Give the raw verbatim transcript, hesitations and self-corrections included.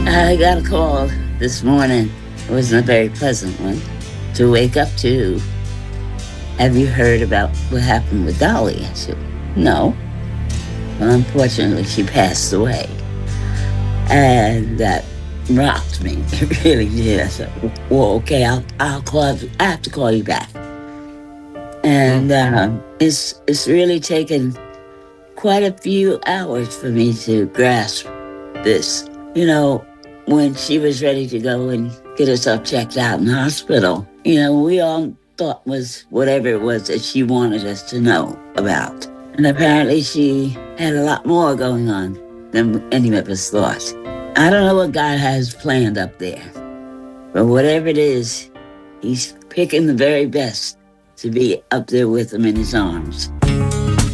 I got a call this morning. It wasn't a very pleasant one to wake up to. Have you heard about what happened with Dolly? I said, no. Well, unfortunately, she passed away. And that rocked me. It really did. I said, well, okay, I'll, I'll call, I have to call you back. And uh, it's, it's really taken quite a few hours for me to grasp this. You know, when she was ready to go and get herself checked out in the hospital, you know, we all thought was whatever it was that she wanted us to know about. And apparently she had a lot more going on than any of us thought. I don't know what God has planned up there, but whatever it is, he's picking the very best to be up there with him in his arms.